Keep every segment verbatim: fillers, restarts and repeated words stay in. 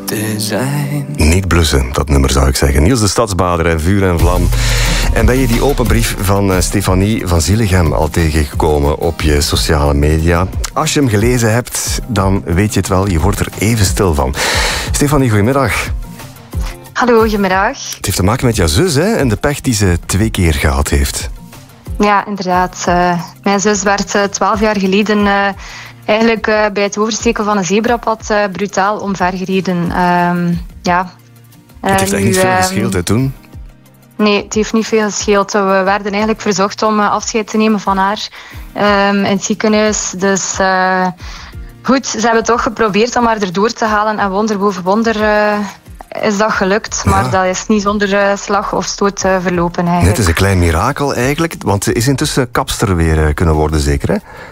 te zijn. Niet blussen, dat nummer zou ik zeggen. Niels de Stadsbader en Vuur en Vlam. En ben je die open brief van uh, Stefanie van Zillegem al tegengekomen op je sociale media? Als je hem gelezen hebt, dan weet je het wel. Je wordt er even stil van. Stefanie, goedemiddag. Hallo, goedemiddag. Het heeft te maken met jouw zus, hè? En de pech die ze twee keer gehad heeft. Ja, inderdaad. Uh, mijn zus werd uh, twaalf jaar geleden uh, eigenlijk uh, bij het oversteken van een zebrapad uh, brutaal omvergereden. Uh, ja. Uh, het heeft echt nu, niet veel uh, gescheeld, hè, toen? Nee, het heeft niet veel gescheeld. We werden eigenlijk verzocht om uh, afscheid te nemen van haar uh, in het ziekenhuis. Dus uh, goed, ze hebben toch geprobeerd om haar erdoor te halen. En wonder boven wonder uh, is dat gelukt. Maar ja. dat is niet zonder uh, slag of stoot uh, verlopen eigenlijk. Nee, het is een klein mirakel eigenlijk. Want ze is intussen kapster weer uh, kunnen worden, zeker, hè?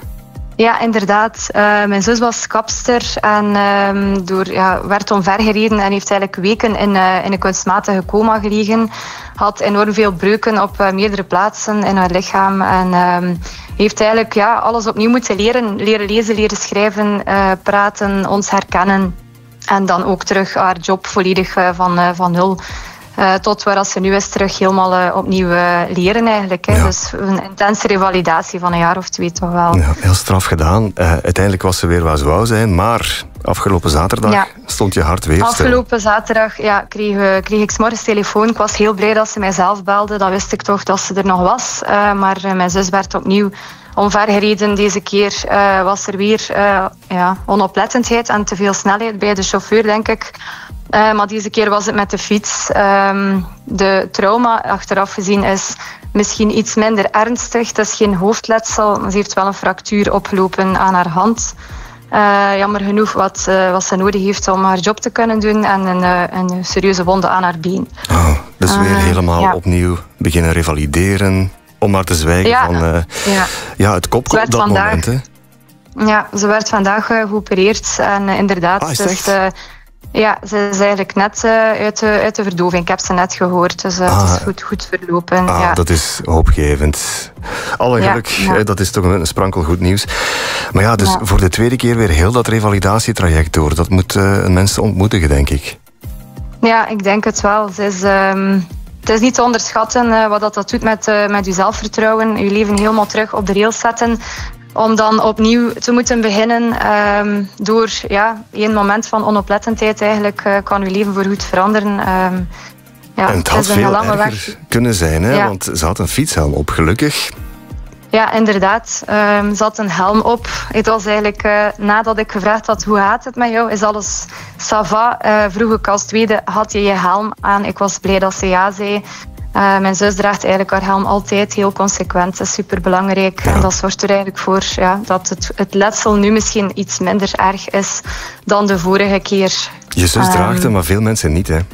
Ja, inderdaad. Uh, mijn zus was kapster en uh, door, ja, werd omvergereden en heeft eigenlijk weken in, uh, in een kunstmatige coma gelegen. Had enorm veel breuken op uh, meerdere plaatsen in haar lichaam. En uh, heeft eigenlijk ja, alles opnieuw moeten leren. Leren lezen, leren schrijven, uh, praten, ons herkennen. En dan ook terug haar job volledig uh, van, uh, van nul. Uh, tot waar ze nu is terug helemaal uh, opnieuw uh, leren eigenlijk. Hè. Ja. Dus een intense revalidatie van een jaar of twee toch wel. Ja, heel straf gedaan. Uh, uiteindelijk was ze weer waar ze wou zijn, maar afgelopen zaterdag ja. stond je hart weer stil. Afgelopen zaterdag ja, kreeg, kreeg ik 's morgens telefoon. Ik was heel blij dat ze mij zelf belde. Dan wist ik toch dat ze er nog was. Uh, maar uh, mijn zus werd opnieuw omvergereden. Deze keer uh, was er weer uh, ja, onoplettendheid en te veel snelheid bij de chauffeur, denk ik. Uh, maar deze keer was het met de fiets. Um, de trauma, achteraf gezien, is misschien iets minder ernstig. Het is geen hoofdletsel. Ze heeft wel een fractuur opgelopen aan haar hand. Uh, jammer genoeg wat, uh, wat ze nodig heeft om haar job te kunnen doen. En een, uh, een serieuze wonde aan haar been. Oh, dus weer uh, helemaal ja. opnieuw beginnen revalideren. Om maar te zwijgen ja. van uh, ja. Ja, het kopje op dat vandaag, moment. Hè? Ja, ze werd vandaag uh, geopereerd. En uh, inderdaad... Ah, is dus, uh, ja, ze is eigenlijk net uh, uit, de, uit de verdoving. Ik heb ze net gehoord, dus uh, ah, het is goed, goed verlopen. Ah, ja. Dat is hoopgevend. Alle geluk, ja, ja. dat is toch een sprankel goed nieuws. Maar ja, dus ja. voor de tweede keer weer heel dat revalidatietraject door. Dat moet uh, een mens ontmoedigen, denk ik. Ja, ik denk het wel. Het is, um, het is niet te onderschatten uh, wat dat, dat doet met, uh, met je zelfvertrouwen. Je leven helemaal terug op de rails zetten. Om dan opnieuw te moeten beginnen um, door ja, één moment van onoplettendheid eigenlijk uh, kan je leven voorgoed veranderen. Um, ja, en het had het veel lange erger weg. kunnen zijn, hè? Ja. Want ze had een fietshelm op, gelukkig. Ja, inderdaad. Um, ze had een helm op. Het was eigenlijk uh, nadat ik gevraagd had hoe gaat het met jou, is alles ça va. Uh, vroeg ik als tweede, had je je helm aan? Ik was blij dat ze ja zei. Uh, mijn zus draagt eigenlijk haar helm altijd heel consequent. Dat is superbelangrijk. Ja. En dat zorgt er eigenlijk voor ja, dat het, het letsel nu misschien iets minder erg is dan de vorige keer. Je zus draagt hem, um, maar veel mensen niet, hè?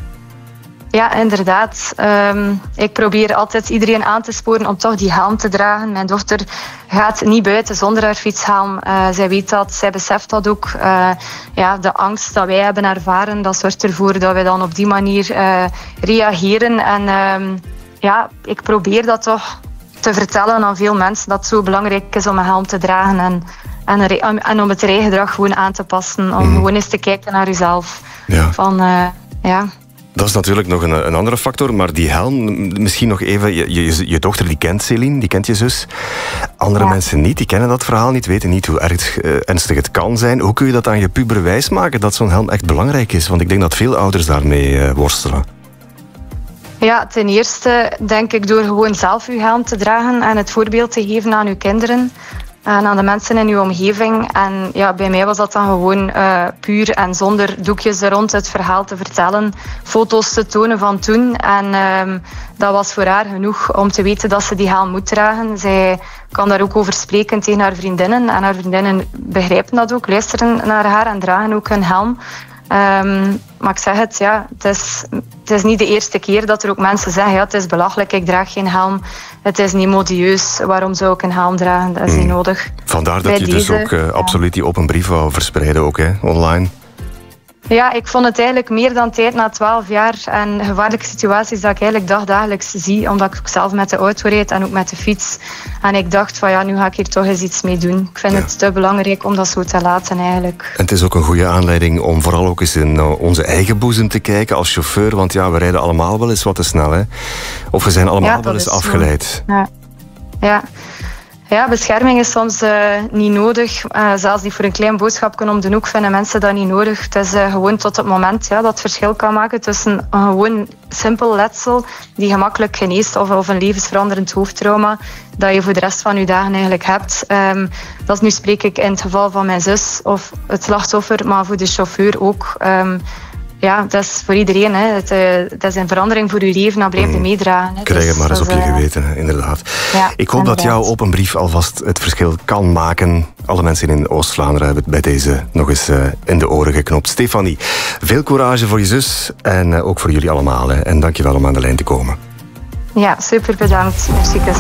Ja, inderdaad. Um, ik probeer altijd iedereen aan te sporen om toch die helm te dragen. Mijn dochter gaat niet buiten zonder haar fietshelm. Uh, zij weet dat, zij beseft dat ook. Uh, ja, de angst dat wij hebben ervaren, dat zorgt ervoor dat wij dan op die manier uh, reageren. En um, ja, ik probeer dat toch te vertellen aan veel mensen dat het zo belangrijk is om een helm te dragen en, en, en om het rijgedrag gewoon aan te passen. Om mm. gewoon eens te kijken naar jezelf. Ja. Van, uh, ja... Dat is natuurlijk nog een, een andere factor, maar die helm, misschien nog even, je, je, je dochter die kent Céline, die kent je zus. Andere ja. mensen niet, die kennen dat verhaal niet, weten niet hoe erg, uh, ernstig het kan zijn. Hoe kun je dat aan je puber wijsmaken, dat zo'n helm echt belangrijk is? Want ik denk dat veel ouders daarmee uh, worstelen. Ja, ten eerste denk ik door gewoon zelf uw helm te dragen en het voorbeeld te geven aan uw kinderen. En aan de mensen in uw omgeving. En ja, bij mij was dat dan gewoon uh, puur en zonder doekjes er rond het verhaal te vertellen. Foto's te tonen van toen. En um, dat was voor haar genoeg om te weten dat ze die helm moet dragen. Zij kan daar ook over spreken tegen haar vriendinnen. En haar vriendinnen begrijpen dat ook, luisteren naar haar en dragen ook hun helm. Um, maar ik zeg het, ja, het is, het is niet de eerste keer dat er ook mensen zeggen, ja, het is belachelijk, ik draag geen helm. Het is niet modieus, waarom zou ik een helm dragen? Dat is mm. niet nodig. Vandaar dat Bij je deze, dus ook uh, ja. absoluut die open brief wou verspreiden, ook, hè, online. Ja, ik vond het eigenlijk meer dan tijd na twaalf jaar en gevaarlijke situaties dat ik eigenlijk dagdagelijks zie, omdat ik ook zelf met de auto rijd en ook met de fiets. En ik dacht van ja, nu ga ik hier toch eens iets mee doen. Ik vind ja. het te belangrijk om dat zo te laten eigenlijk. En het is ook een goede aanleiding om vooral ook eens in onze eigen boezem te kijken als chauffeur, want ja, we rijden allemaal wel eens wat te snel, hè? Of we zijn allemaal ja, wel eens afgeleid. Ja. ja. Ja, bescherming is soms uh, niet nodig. Uh, zelfs die voor een klein boodschapje om de hoek vinden mensen dat niet nodig. Het is uh, gewoon tot het moment ja, dat het verschil kan maken tussen een gewoon simpel letsel die gemakkelijk geneest of, of een levensveranderend hoofdtrauma dat je voor de rest van je dagen eigenlijk hebt. Um, dat is nu spreek ik in het geval van mijn zus of het slachtoffer, maar voor de chauffeur ook. Um, Ja, dat is voor iedereen. Hè. Het, uh, dat is een verandering voor je leven, dat blijft je mm. meedragen. Hè. Krijg het dus, maar eens op je uh, geweten, hè, inderdaad. Ja, ik hoop inderdaad. dat jouw open brief alvast het verschil kan maken. Alle mensen in Oost-Vlaanderen hebben het bij deze nog eens uh, in de oren geknopt. Stefanie, veel courage voor je zus en uh, ook voor jullie allemaal. Hè. En dank je wel om aan de lijn te komen. Ja, super bedankt. Merci.